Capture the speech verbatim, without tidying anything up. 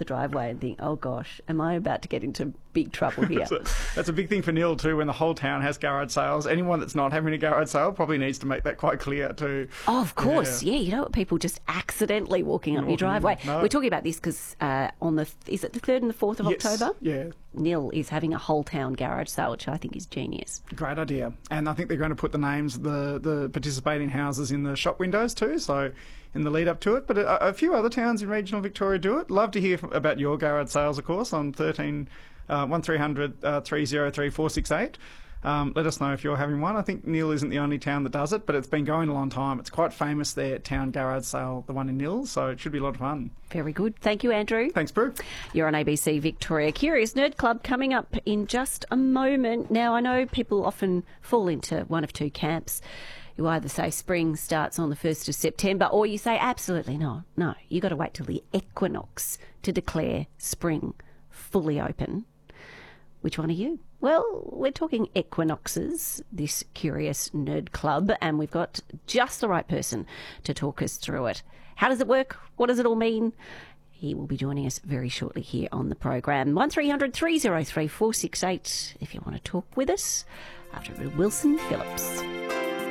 the driveway and think, oh gosh, am I about to get into big trouble here? that's, a, that's a big thing for Neil too, when the whole town has garage sales. Anyone that's not having a garage sale probably needs to make that quite clear too. Oh, of course, yeah. yeah you don't want people just accidentally walking up walking your driveway. No. We're talking about this because uh, on the, is it the third and the fourth of yes. October? Yeah. Neil is having a whole town garage sale, which I think is genius. Great idea. And I think they're going to put the names of the, the participating houses in the shop windows too, so in the lead up to it. But a, a few other towns in regional Victoria do it. Love to hear about your garage sales, of course, on thirteen uh, one three hundred three oh three four six eight. Um, let us know if you're having one. I think Neil isn't the only town that does it, but it's been going a long time. It's quite famous there, Town Garage Sale, the one in Neil, so it should be a lot of fun. Very good. Thank you, Andrew. Thanks, Brooke. You're on A B C Victoria. Curious Nerd Club coming up in just a moment. Now, I know people often fall into one of two camps. You either say spring starts on the first of September, or you say absolutely not. No, you've got to wait till the equinox to declare spring fully open. Which one are you? Well, we're talking equinoxes, this Curious Nerd Club, and we've got just the right person to talk us through it. How does it work? What does it all mean? He will be joining us very shortly here on the program. one three hundred three oh three four six eight if you want to talk with us after Wilson Phillips.